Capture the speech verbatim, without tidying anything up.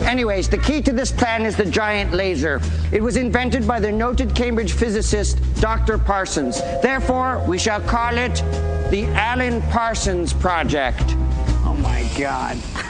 Anyways, the key to this plan is the giant laser. It was invented by the noted Cambridge physicist, Doctor Parsons. Therefore, we shall call it the Alan Parsons Project. Oh, my God.